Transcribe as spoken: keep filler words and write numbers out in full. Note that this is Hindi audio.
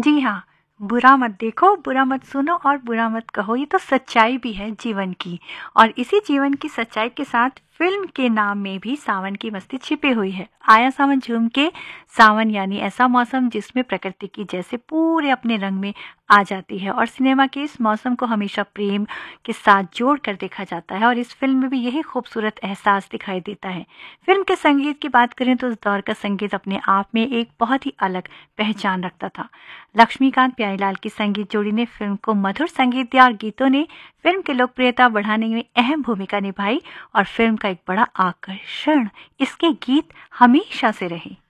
जी हाँ, बुरा मत देखो, बुरा मत सुनो और बुरा मत कहो, ये तो सच्चाई भी है जीवन की। और इसी जीवन की सच्चाई के साथ फ़िल्म के नाम में भी सावन की मस्ती छिपी हुई है। आया सावन झूम के, सावन यानी ऐसा मौसम जिसमें प्रकृति की जैसे पूरे अपने रंग में आ जाती है और सिनेमा के इस मौसम को हमेशा प्रेम के साथ जोड़कर देखा जाता है और इस फ़िल्म में भी यही खूबसूरत एहसास दिखाई देता है। फ़िल्म के संगीत की बात करें तो उस दौर का संगीत अपने आप में एक बहुत ही अलग पहचान रखता था। लक्ष्मीकांत प्यारीलाल की संगीत जोड़ी ने फ़िल्म को मधुर संगीत दिया और गीतों ने फ़िल्म की लोकप्रियता बढ़ाने में अहम भूमिका निभाई और फ़िल्म का एक बड़ा आकर्षण इसके गीत हमेशा से रहे।